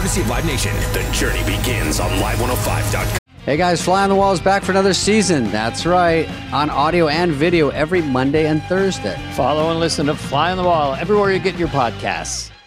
courtesy of Live Nation. The journey begins on Live105.com. Hey guys, Fly on the Wall is back for another season. That's right, on audio and video every Monday and Thursday. Follow and listen to Fly on the Wall everywhere you get your podcasts.